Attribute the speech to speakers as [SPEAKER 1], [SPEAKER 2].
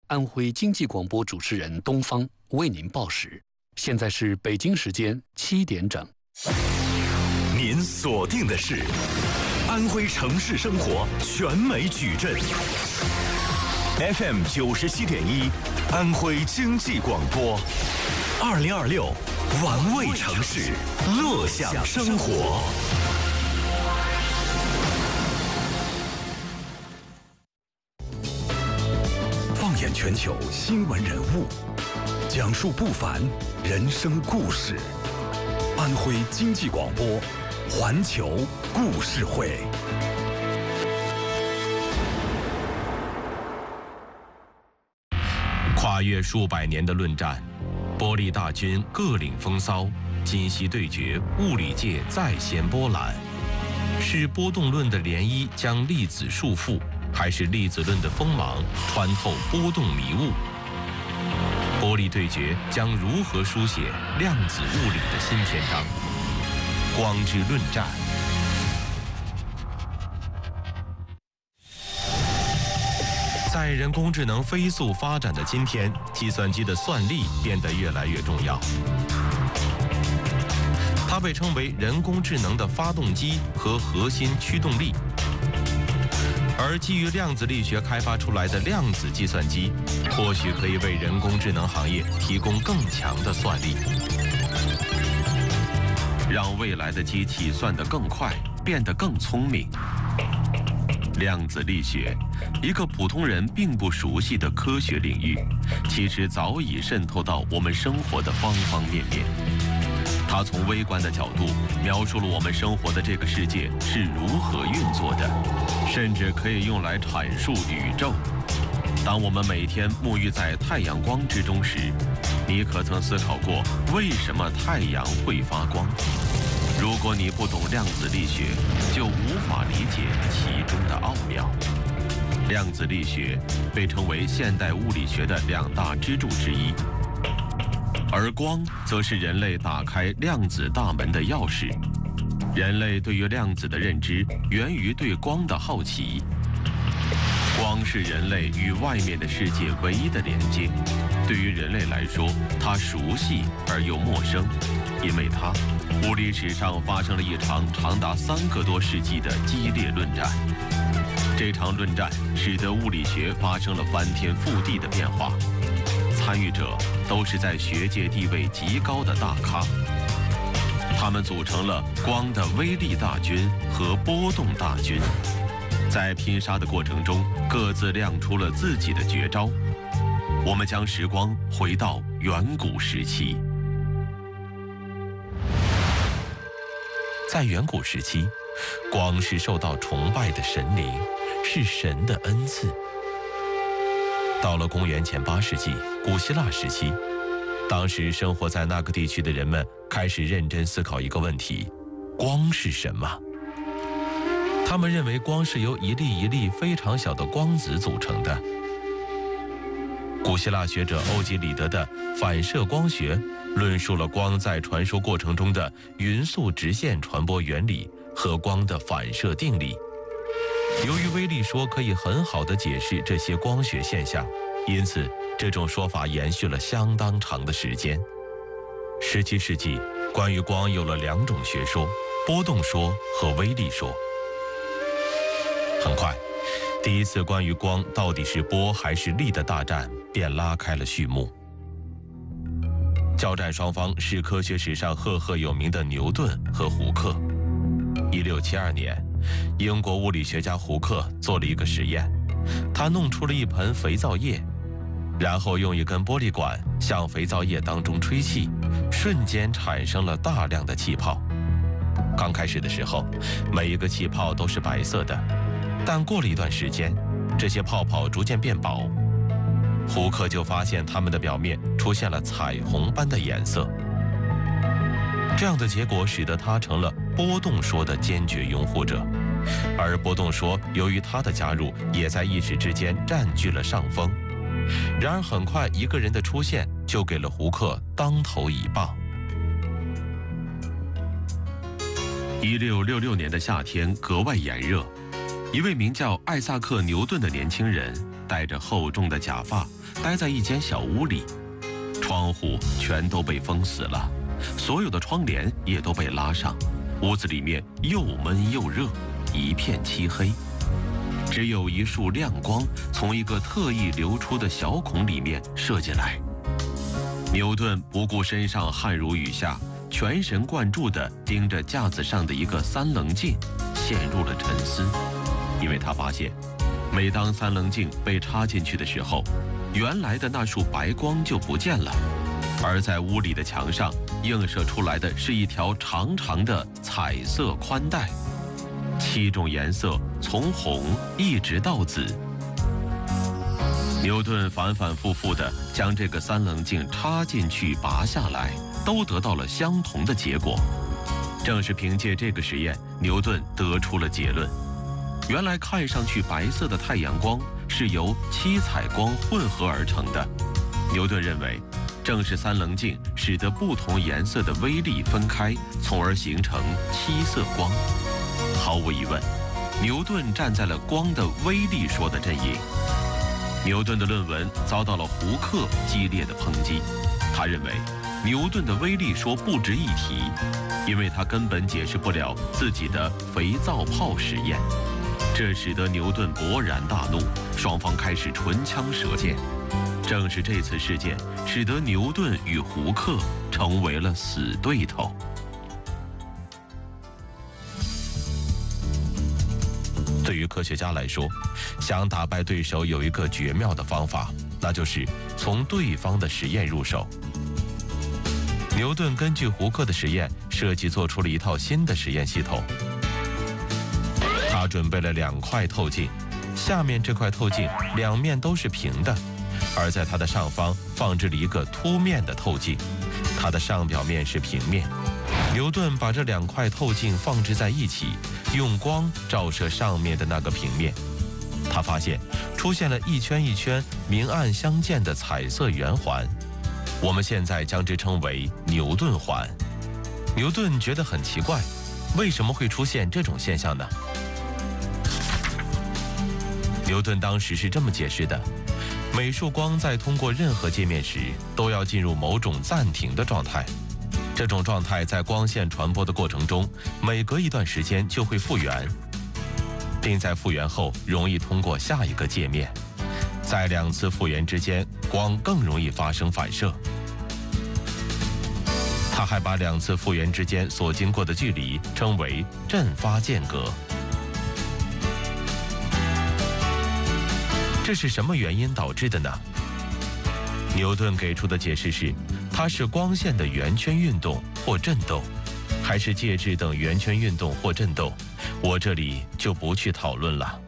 [SPEAKER 1] 安徽经济广播主持人东方为您报时。现在是北京时间7点整。
[SPEAKER 2] 您锁定的是安徽城市生活全美矩阵 FM 97.1，安徽经济广播，2026玩味城市，乐享生活。放眼全球新闻人物，讲述不凡人生故事。安徽经济广播，环球故事会。跨越数百年的论战，波利大军各领风骚，今昔对决，物理界再现波澜。是波动论的涟漪将粒子束缚，还是粒子论的锋芒穿透波动迷雾？波粒对决将如何书写量子物理的新篇章？光之论战。在人工智能飞速发展的今天，计算机的算力变得越来越重要。它被称为人工智能的发动机和核心驱动力。而基于量子力学开发出来的量子计算机，或许可以为人工智能行业提供更强的算力，让未来的机器算得更快，变得更聪明。量子力学，一个普通人并不熟悉的科学领域，其实早已渗透到我们生活的方方面面。它从微观的角度描述了我们生活的这个世界是如何运作的，甚至可以用来阐述宇宙。当我们每天沐浴在太阳光之中时，你可曾思考过为什么太阳会发光？如果你不懂量子力学，就无法理解其中的奥妙。量子力学被称为现代物理学的2大支柱之一，而光则是人类打开量子大门的钥匙。人类对于量子的认知源于对光的好奇。光是人类与外面的世界唯一的连接。对于人类来说，它熟悉而又陌生，因为它，物理史上发生了一场长达3个多世纪的激烈论战。这场论战使得物理学发生了翻天覆地的变化。参与者都是在学界地位极高的大咖，他们组成了光的微粒大军和波动大军，在拼杀的过程中，各自亮出了自己的绝招。我们将时光回到远古时期。在远古时期，光是受到崇拜的神灵，是神的恩赐。到了公元前8世纪，古希腊时期，当时生活在那个地区的人们开始认真思考一个问题：光是什么？他们认为光是由一粒一粒非常小的光子组成的。古希腊学者欧几里得的反射光学论述了光在传输过程中的匀速直线传播原理和光的反射定理。由于微粒说可以很好地解释这些光学现象，因此这种说法延续了相当长的时间。17世纪，关于光有了2种学说：波动说和微粒说。很快，第一次关于光到底是波还是粒的大战便拉开了序幕。交战双方是科学史上赫赫有名的牛顿和胡克。1672年，英国物理学家胡克做了一个实验，他弄出了一盆肥皂液，然后用一根玻璃管向肥皂液当中吹气，瞬间产生了大量的气泡。刚开始的时候，每一个气泡都是白色的，但过了一段时间，这些泡泡逐渐变薄，胡克就发现它们的表面出现了彩虹般的颜色。这样的结果使得他成了波动说的坚决拥护者，而波动说由于他的加入，也在一时之间占据了上风。然而很快，一个人的出现就给了胡克当头一棒。1666年的夏天格外炎热， 一位名叫艾萨克·牛顿的年轻人，戴着厚重的假发，待在一间小屋里，窗户全都被封死了，所有的窗帘也都被拉上，屋子里面又闷又热，一片漆黑，只有一束亮光从一个特意流出的小孔里面射进来。牛顿不顾身上汗如雨下，全神贯注地盯着架子上的一个三棱镜，陷入了沉思。因为他发现，每当三棱镜被插进去的时候，原来的那束白光就不见了，而在屋里的墙上映射出来的是一条长长的彩色宽带，7种颜色从红一直到紫。牛顿反反复复地将这个三棱镜插进去拔下来，都得到了相同的结果。正是凭借这个实验，牛顿得出了结论：原来看上去白色的太阳光是由7彩光混合而成的。牛顿认为，正是三棱镜使得不同颜色的微粒分开，从而形成7色光。毫无疑问，牛顿站在了光的微粒说的阵营。牛顿的论文遭到了胡克激烈的抨击，他认为牛顿的微粒说不值一提，因为他根本解释不了自己的肥皂泡实验。这使得牛顿勃然大怒，双方开始唇枪舌剑。正是这次事件，使得牛顿与胡克成为了死对头。对于科学家来说，想打败对手有一个绝妙的方法，那就是从对方的实验入手。牛顿根据胡克的实验设计做出了一套新的实验系统。他准备了2块透镜，下面这块透镜两面都是平的，而在它的上方放置了一个凸面的透镜，它的上表面是平面。牛顿把这2块透镜放置在一起，用光照射上面的那个平面，他发现出现了一圈一圈明暗相间的彩色圆环，我们现在将之称为牛顿环。牛顿觉得很奇怪，为什么会出现这种现象呢？牛顿当时是这么解释的：每束光在通过任何界面时，都要进入某种暂停的状态。这种状态在光线传播的过程中，每隔一段时间就会复原，并在复原后容易通过下一个界面。在2次复原之间，光更容易发生反射。他还把2次复原之间所经过的距离称为阵发间隔。这是什么原因导致的呢？牛顿给出的解释是，它是光线的圆圈运动或振动，还是介质等圆圈运动或振动，我这里就不去讨论了。